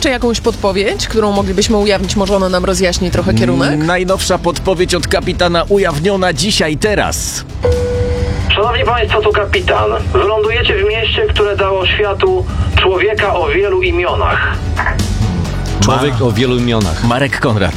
jeszcze jakąś podpowiedź, którą moglibyśmy ujawnić? Może ona nam rozjaśni trochę kierunek? Najnowsza podpowiedź od kapitana ujawniona dzisiaj, teraz. Szanowni Państwo, tu kapitan. Wylądujecie w mieście, które dało światu człowieka o wielu imionach. Człowiek o wielu imionach. Marek Konrad.